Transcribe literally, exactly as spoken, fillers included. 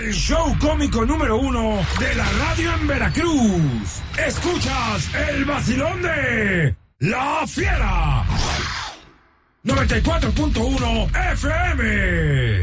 el show cómico número uno de la radio en Veracruz. Escuchas el vacilón de La Fiera. noventa y cuatro punto uno F M.